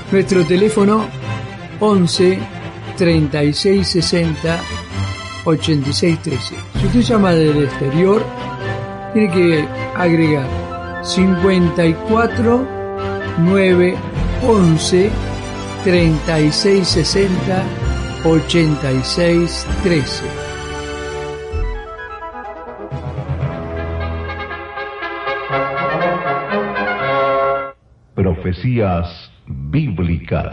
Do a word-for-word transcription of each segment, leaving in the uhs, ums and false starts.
Nuestro teléfono once, treinta y seis sesenta, ochenta y seis trece. Si usted llama del exterior, tiene que agregar cincuenta y cuatro, nueve, once, treinta y seis sesenta, ochenta y seis trece. Profecías bíblicas.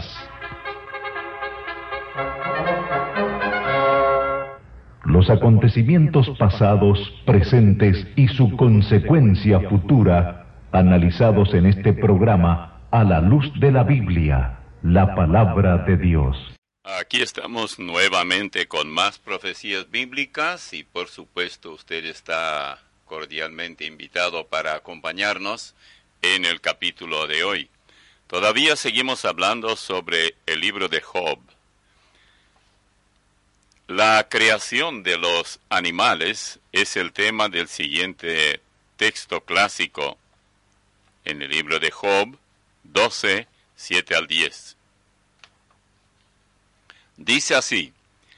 Los acontecimientos pasados, presentes y su consecuencia futura, analizados en este programa a la luz de la Biblia, la palabra de Dios. Aquí estamos nuevamente con más profecías bíblicas y por supuesto usted está cordialmente invitado para acompañarnos en el capítulo de hoy. Todavía seguimos hablando sobre el libro de Job. La creación de los animales es el tema del siguiente texto clásico en el libro de Job doce, siete al diez. Dice así: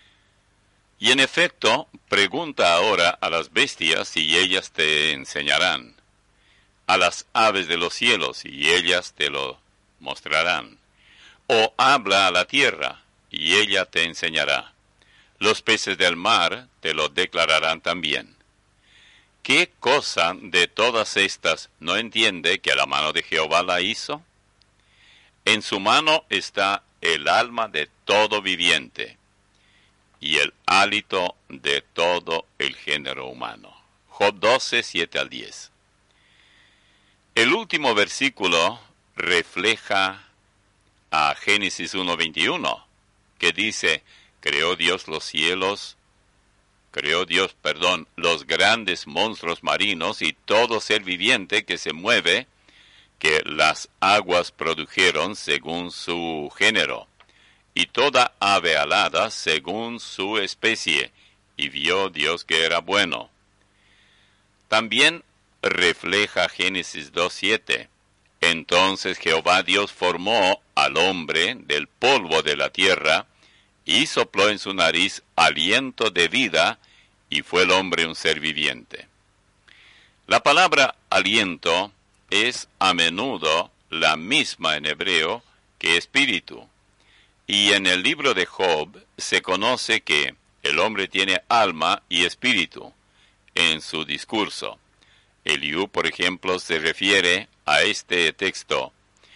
y en efecto, pregunta ahora a las bestias y ellas te enseñarán, a las aves de los cielos y ellas te lo mostrarán, o habla a la tierra y ella te enseñará. Los peces del mar te lo declararán también. ¿Qué cosa de todas estas no entiende que la mano de Jehová la hizo? En su mano está el alma de todo viviente y el hálito de todo el género humano. Job doce, siete al diez. El último versículo refleja a Génesis uno, veintiuno, que dice: creó Dios los cielos, creó Dios, perdón, los grandes monstruos marinos y todo ser viviente que se mueve, que las aguas produjeron según su género, y toda ave alada según su especie, y vio Dios que era bueno. También refleja Génesis dos, siete. Entonces Jehová Dios formó al hombre del polvo de la tierra, y sopló en su nariz aliento de vida, y fue el hombre un ser viviente. La palabra aliento es a menudo la misma en hebreo que espíritu, y en el libro de Job se conoce que el hombre tiene alma y espíritu en su discurso. Eliú, por ejemplo, se refiere a este texto: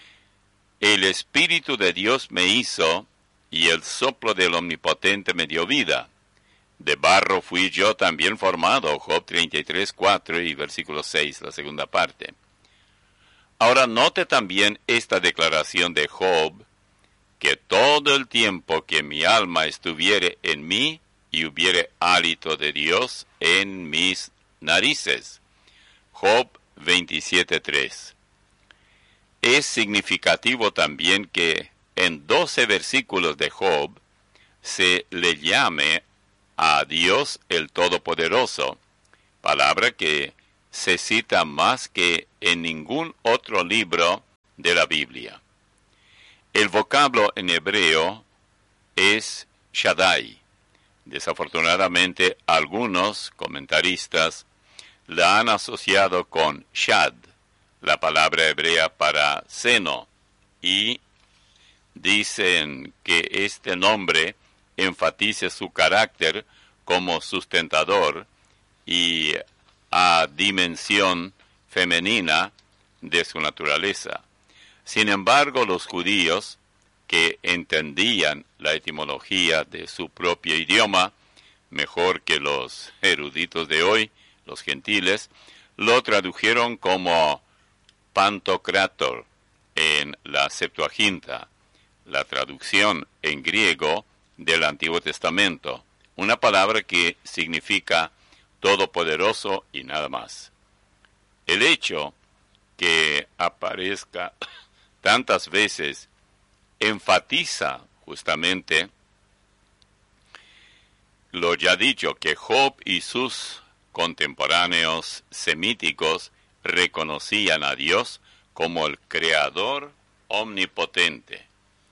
el Espíritu de Dios me hizo, y el soplo del Omnipotente me dio vida. De barro fui yo también formado. Job treinta y tres, cuatro y versículo seis, la segunda parte. Ahora note también esta declaración de Job, que todo el tiempo que mi alma estuviere en mí, y hubiere hálito de Dios en mis narices. Job veintisiete, tres. Es significativo también que en doce versículos de Job se le llame a Dios el Todopoderoso, palabra que se cita más que en ningún otro libro de la Biblia. El vocablo en hebreo es Shaddai. Desafortunadamente, algunos comentaristas la han asociado con Shad, la palabra hebrea para seno, y dicen que este nombre enfatiza su carácter como sustentador y a dimensión femenina de su naturaleza. Sin embargo, los judíos, que entendían la etimología de su propio idioma mejor que los eruditos de hoy, los gentiles, lo tradujeron como Pantocrator en la Septuaginta, la traducción en griego del Antiguo Testamento, una palabra que significa todopoderoso y nada más. El hecho que aparezca tantas veces enfatiza justamente lo ya dicho, que Job y sus contemporáneos semíticos reconocían a Dios como el Creador omnipotente,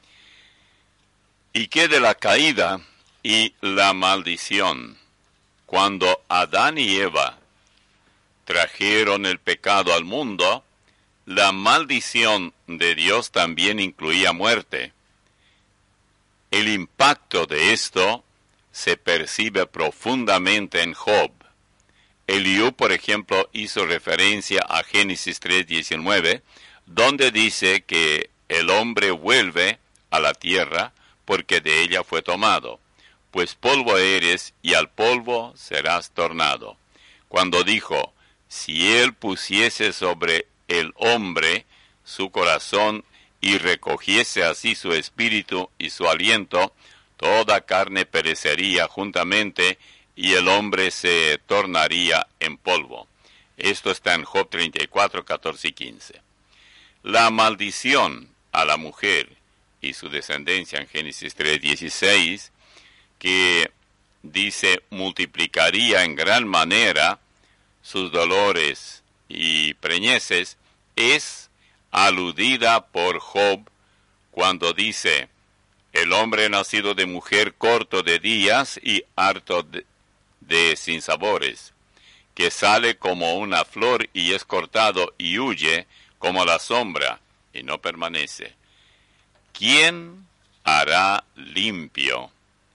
¿Y qué de la caída y la maldición? Cuando Adán y Eva trajeron el pecado al mundo, la maldición de Dios también incluía muerte. El impacto de esto se percibe profundamente en Job. Eliú, por ejemplo, hizo referencia a Génesis tres diecinueve, donde dice que el hombre vuelve a la tierra porque de ella fue tomado, pues polvo eres y al polvo serás tornado. Cuando dijo, si él pusiese sobre el hombre su corazón y recogiese así su espíritu y su aliento, toda carne perecería juntamente y el hombre se tornaría en polvo. Esto está en Job treinta y cuatro, catorce y quince. La maldición a la mujer y su descendencia en Génesis tres dieciséis, que dice multiplicaría en gran manera sus dolores y preñeces, es aludida por Job cuando dice, el hombre nacido de mujer corto de días y harto de, de sinsabores, que sale como una flor y es cortado y huye como la sombra y no permanece. ¿Quién hará limpio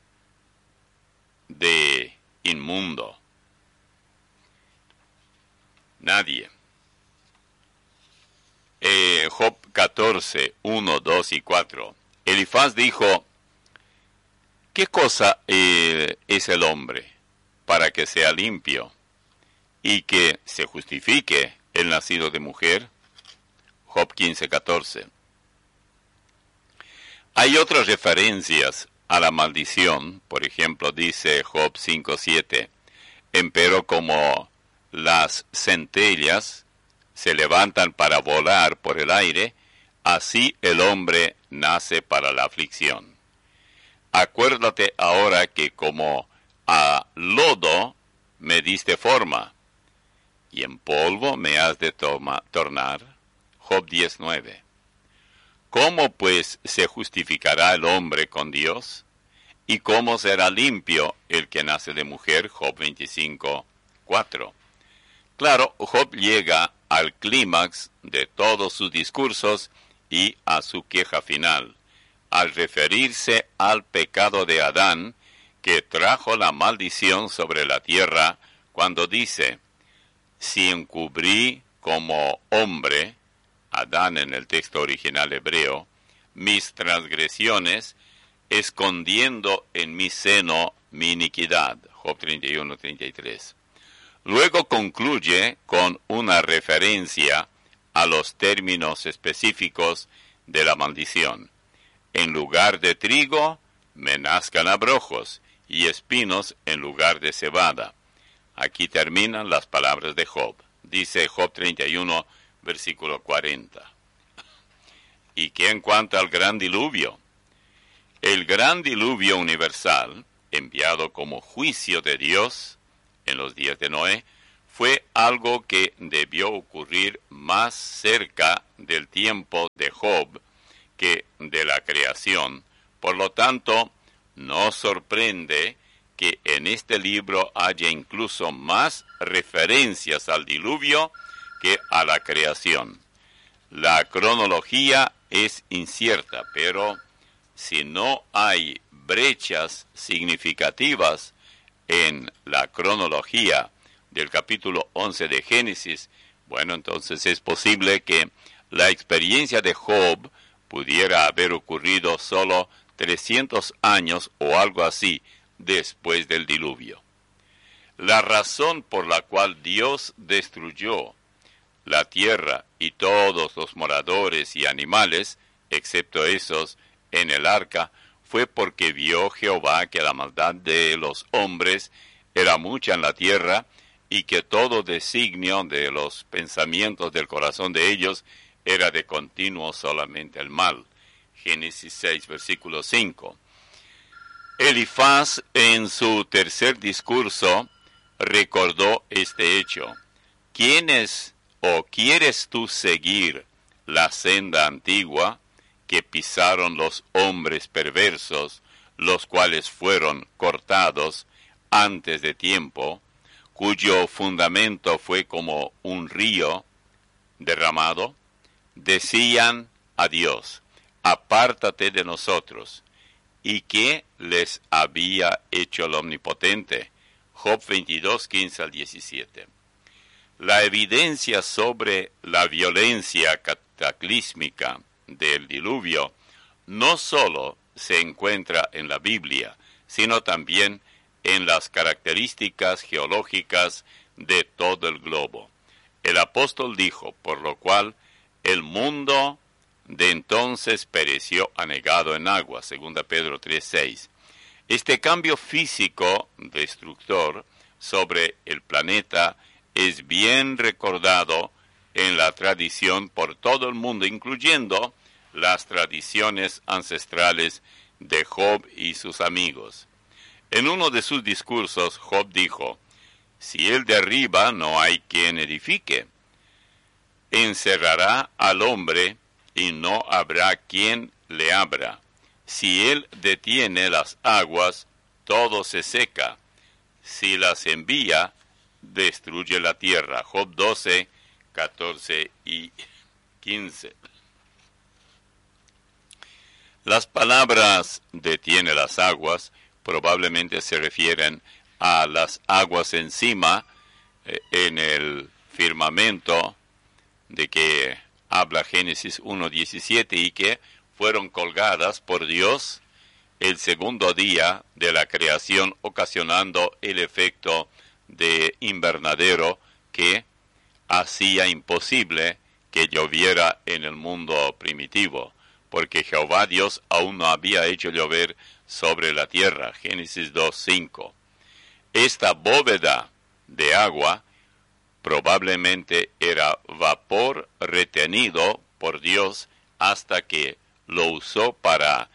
de inmundo? Nadie. Eh, Job catorce, uno, dos y cuatro. Elifaz dijo, ¿qué cosa eh, es el hombre para que sea limpio y que se justifique el nacido de mujer? Job quince, catorce. Hay otras referencias a la maldición, por ejemplo, dice Job cinco, siete, empero como las centellas se levantan para volar por el aire, así el hombre nace para la aflicción. Acuérdate ahora que como a lodo me diste forma, y en polvo me has de toma, tornar. Job diez, nueve. ¿Cómo pues se justificará el hombre con Dios? ¿Y cómo será limpio el que nace de mujer? Job veinticinco, cuatro. Claro, Job llega al clímax de todos sus discursos y a su queja final, al referirse al pecado de Adán, que trajo la maldición sobre la tierra, cuando dice, si encubrí como hombre, Adán en el texto original hebreo, mis transgresiones, escondiendo en mi seno mi iniquidad. Job treinta y uno, treinta y tres. Luego concluye con una referencia a los términos específicos de la maldición. En lugar de trigo, me nazcan abrojos, y espinos en lugar de cebada. Aquí terminan las palabras de Job. Dice Job treinta y uno, versículo cuarenta. ¿Y qué en cuanto al gran diluvio? El gran diluvio universal, enviado como juicio de Dios en los días de Noé, fue algo que debió ocurrir más cerca del tiempo de Job que de la creación. Por lo tanto, no sorprende que en este libro haya incluso más referencias al diluvio que a la creación. La cronología es incierta, pero si no hay brechas significativas en la cronología del capítulo once de Génesis, bueno, entonces es posible que la experiencia de Job pudiera haber ocurrido solo trescientos años o algo así después del diluvio. La razón por la cual Dios destruyó la tierra y todos los moradores y animales, excepto esos en el arca, fue porque vio Jehová que la maldad de los hombres era mucha en la tierra y que todo designio de los pensamientos del corazón de ellos era de continuo solamente el mal. Génesis seis, versículo cinco. Elifaz, en su tercer discurso, recordó este hecho. ¿Quiénes o quieres tú seguir la senda antigua que pisaron los hombres perversos, los cuales fueron cortados antes de tiempo, cuyo fundamento fue como un río derramado, decían a Dios: apártate de nosotros. ¿Y qué les había hecho el Omnipotente? Job veintidós, quince al diecisiete. La evidencia sobre la violencia cataclísmica del diluvio no solo se encuentra en la Biblia, sino también en las características geológicas de todo el globo. El apóstol dijo, por lo cual el mundo de entonces pereció anegado en agua, segunda Pedro tres, seis. Este cambio físico destructor sobre el planeta es bien recordado en la tradición por todo el mundo, incluyendo las tradiciones ancestrales de Job y sus amigos. En uno de sus discursos, Job dijo: si él derriba, no hay quien edifique. Encerrará al hombre y no habrá quien le abra. Si él detiene las aguas, todo se seca. Si las envía, destruye la tierra. Job doce, catorce y quince. Las palabras detiene las aguas probablemente se refieren a las aguas encima eh, en el firmamento de que habla Génesis uno diecisiete y que fueron colgadas por Dios el segundo día de la creación, ocasionando el efecto de invernadero que hacía imposible que lloviera en el mundo primitivo, porque Jehová Dios aún no había hecho llover sobre la tierra. Génesis dos cinco. Esta bóveda de agua probablemente era vapor retenido por Dios hasta que lo usó para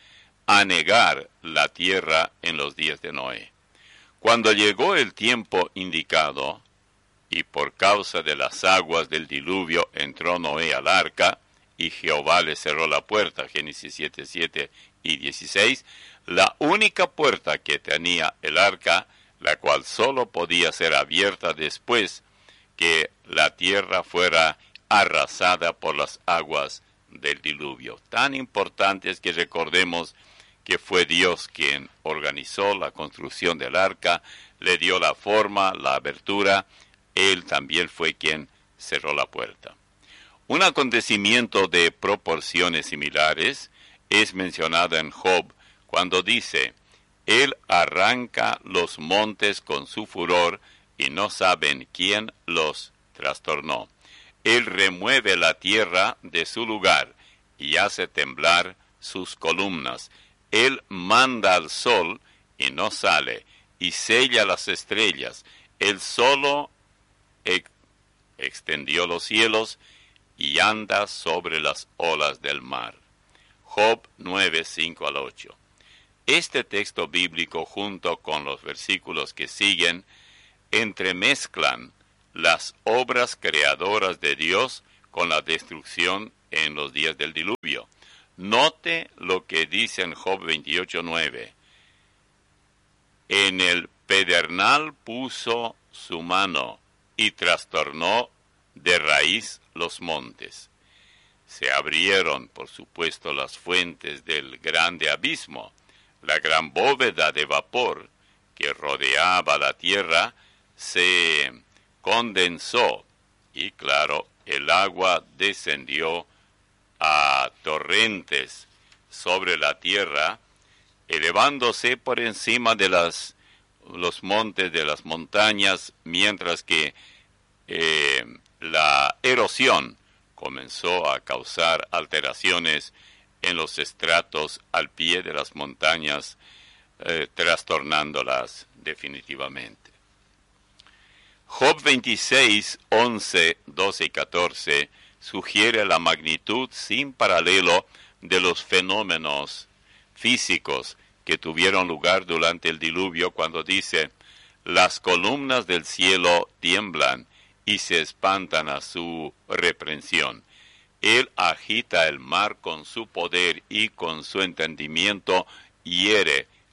anegar la tierra en los días de Noé. Cuando llegó el tiempo indicado, y por causa de las aguas del diluvio entró Noé al arca, y Jehová le cerró la puerta, Génesis siete, siete y dieciséis, la única puerta que tenía el arca, la cual solo podía ser abierta después que la tierra fuera arrasada por las aguas del diluvio. Tan importante es que recordemos que fue Dios quien organizó la construcción del arca, le dio la forma, la abertura, Él también fue quien cerró la puerta. Un acontecimiento de proporciones similares es mencionado en Job cuando dice: Él arranca los montes con su furor y no saben quién los trastornó. Él remueve la tierra de su lugar y hace temblar sus columnas. Él manda al sol y no sale, y sella las estrellas. Él solo ex- extendió los cielos y anda sobre las olas del mar. Job nueve, cinco al ocho. Este texto bíblico, junto con los versículos que siguen, entremezclan las obras creadoras de Dios con la destrucción en los días del diluvio. Note lo que dice en Job veintiocho, nueve. En el pedernal puso su mano y trastornó de raíz los montes. Se abrieron, por supuesto, las fuentes del grande abismo. La gran bóveda de vapor que rodeaba la tierra se condensó y, claro, el agua descendió a torrentes sobre la tierra, elevándose por encima de las, los montes de las montañas, mientras que eh, la erosión comenzó a causar alteraciones en los estratos al pie de las montañas, eh, trastornándolas definitivamente. Job veintiséis, once, doce y catorce sugiere la magnitud sin paralelo de los fenómenos físicos que tuvieron lugar durante el diluvio, cuando dice: las columnas del cielo tiemblan y se espantan a su reprensión. Él agita el mar con su poder y con su entendimiento hiere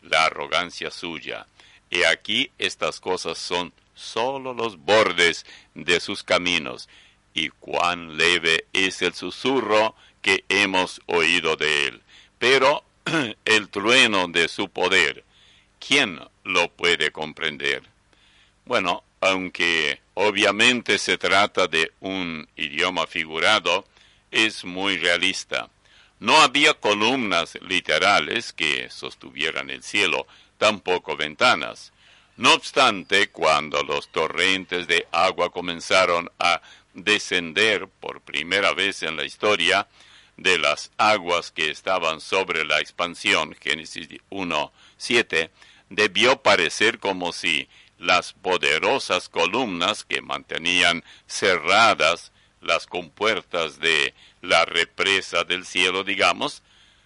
la arrogancia suya. Y aquí estas cosas son solo los bordes de sus caminos, y cuán leve es el susurro que hemos oído de él. Pero el trueno de su poder, ¿quién lo puede comprender? Bueno, aunque obviamente se trata de un idioma figurado, es muy realista. No había columnas literales que sostuvieran el cielo, tampoco ventanas. No obstante, cuando los torrentes de agua comenzaron a descender por primera vez en la historia de las aguas que estaban sobre la expansión, Génesis uno, siete, debió parecer como si las poderosas columnas que mantenían cerradas las compuertas de la represa del cielo, digamos,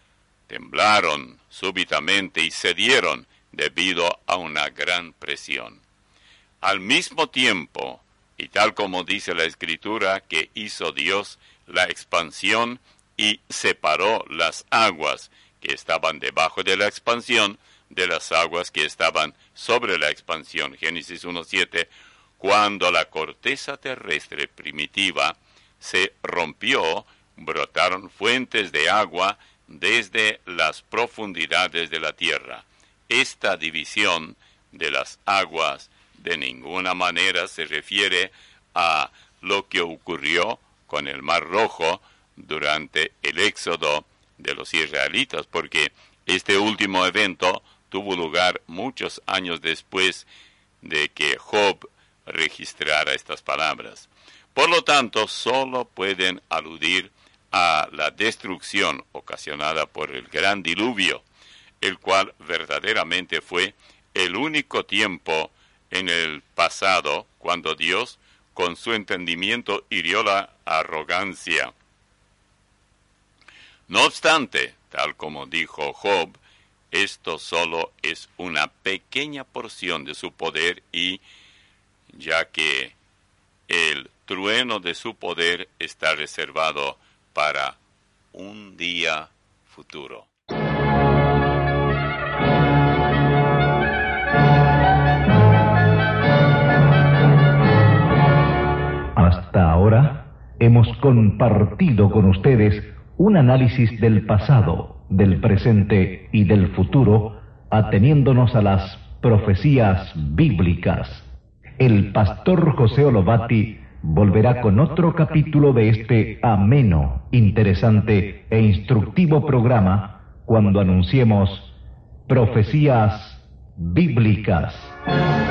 temblaron súbitamente y cedieron debido a una gran presión. Al mismo tiempo, y tal como dice la Escritura, que hizo Dios la expansión y separó las aguas que estaban debajo de la expansión de las aguas que estaban sobre la expansión, Génesis uno siete, cuando la corteza terrestre primitiva se rompió, brotaron fuentes de agua desde las profundidades de la tierra. Esta división de las aguas de ninguna manera se refiere a lo que ocurrió con el Mar Rojo durante el éxodo de los israelitas, porque este último evento tuvo lugar muchos años después de que Job registrara estas palabras. Por lo tanto, solo pueden aludir a la destrucción ocasionada por el gran diluvio, el cual verdaderamente fue el único tiempo en el pasado cuando Dios, con su entendimiento, hirió la arrogancia. No obstante, tal como dijo Job, esto solo es una pequeña porción de su poder, y ya que el trueno de su poder está reservado para un día futuro. Hasta ahora hemos compartido con ustedes un análisis del pasado, del presente y del futuro, ateniéndonos a las profecías bíblicas. El pastor José Olobati volverá con otro capítulo de este ameno, interesante e instructivo programa cuando anunciemos Profecías Bíblicas.